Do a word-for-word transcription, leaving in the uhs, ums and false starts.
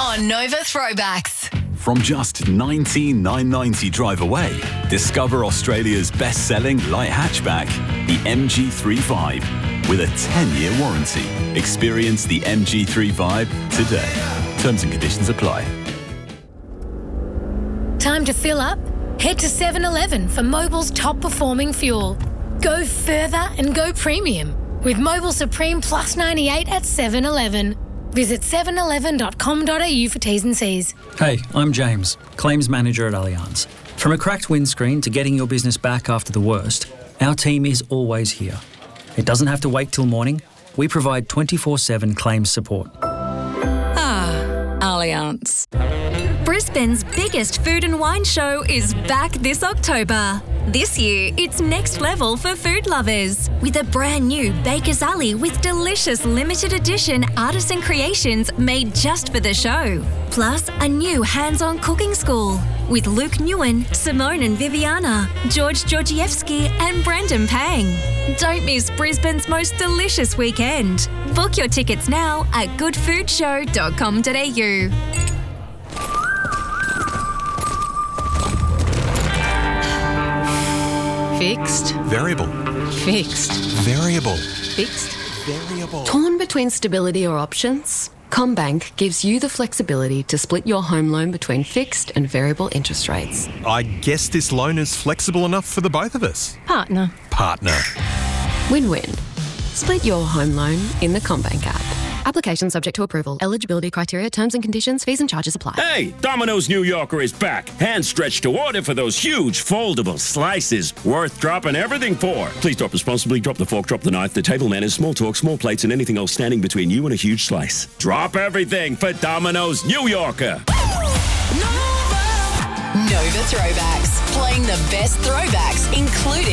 on Nova Throwbacks. From just nineteen thousand nine hundred ninety drive away, discover Australia's best-selling light hatchback, the M G three Vibe, with a ten-year warranty. Experience the M G three Vibe today. Terms and conditions apply. Time to fill up? Head to seven eleven for Mobil's top-performing fuel. Go further and go premium with Mobil Supreme Plus ninety-eight at seven eleven. Visit seven eleven dot com dot a u for T's and C's. Hey, I'm James, Claims Manager at Allianz. From a cracked windscreen to getting your business back after the worst, our team is always here. It doesn't have to wait till morning. We provide twenty-four seven claims support. Ah, Allianz. Brisbane's biggest food and wine show is back this October. This year, it's next level for food lovers with a brand new Baker's Alley with delicious limited edition artisan creations made just for the show. Plus, a new hands-on cooking school with Luke Newen, Simone and Viviana, George Georgievsky and Brendan Pang. Don't miss Brisbane's most delicious weekend. Book your tickets now at good food show dot com dot a u. Fixed. Variable. Fixed. Variable. Fixed. Variable. Torn between stability or options? CommBank gives you the flexibility to split your home loan between fixed and variable interest rates. I guess this loan is flexible enough for the both of us. Partner. Partner. Win-win. Split your home loan in the CommBank app. Application subject to approval. Eligibility criteria, terms and conditions, fees and charges apply. Hey, Domino's New Yorker is back. Hand stretched to order for those huge foldable slices. Worth dropping everything for. Please drop responsibly. Drop the fork, drop the knife, the table manners, small talk, small plates, and anything else standing between you and a huge slice. Drop everything for Domino's New Yorker. Nova Throwbacks. Playing the best throwbacks, including